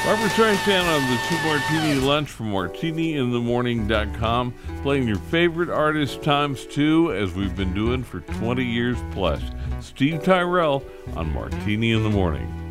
Barbara Streisand on the Two Martini Lunch from martiniinthemorning.com, playing your favorite artists times two, as we've been doing for 20 years plus. Steve Tyrell on Martini in the Morning.